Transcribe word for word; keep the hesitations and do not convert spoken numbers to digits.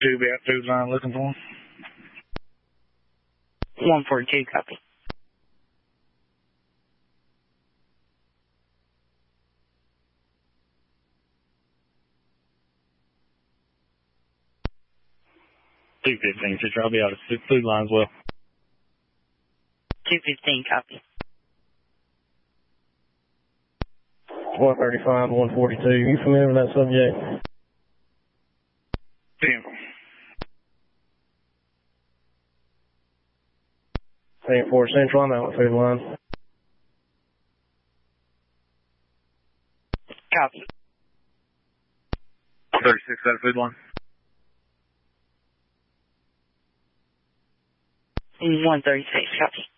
forty-two, be at food line looking for him. one forty-two, copy. two fifteen, Citrus. I'll be out at food line as well. two fifteen, copy. one thirty-five, one forty-two. You familiar with that subject? ten. ten four Central, I'm out at food line. Copy. thirty-six out of food line. one thirty-six, copy.